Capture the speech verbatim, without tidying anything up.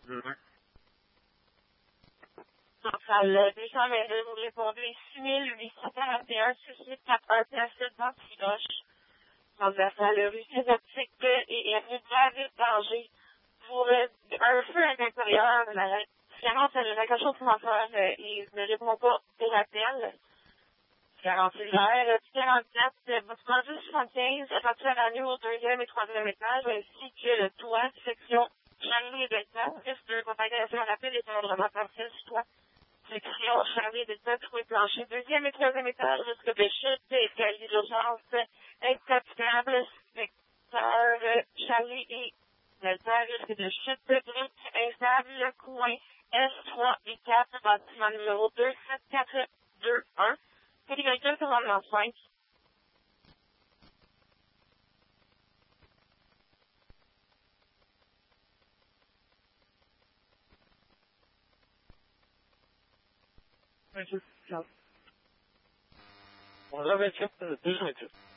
Mhm. Donc, ça le deux cent vingt-deux, vous répondez six mille huit cent quarante et un, six quatre un, sept dans Tiroche. Transversal, le rue Sébastien et Rivière des Dangers. Pour euh, un feu à l'intérieur, la différence de la cachot commentaire, euh, il ne répond pas aux appels. quarante-six heures, quarante-quatre, bâtiment deux soixante-quinze, appartient à l'année au deuxième et troisième étage, ainsi que le toit, section Charlie et Delta. Risque de propagation rapide et tendrement partiel sur toit. Section Charlie et Delta, troué plancher, deuxième et troisième étage, risque de chute, escalier d'urgence, incapable, secteur Charlie et Delta, risque de chute, brute, instable, coin S trois et quatre, bâtiment numéro deux sept quatre deux un. Sécurité commandement cinq. Bonjour, monsieur. Bonjour, monsieur.